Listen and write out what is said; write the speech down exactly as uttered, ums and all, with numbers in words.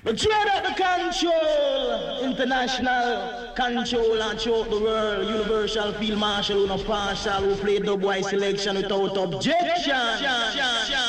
Trade up the control, international control and throughout the world. Universal Field Marshal, who no partial, who play dub wise selection without objection.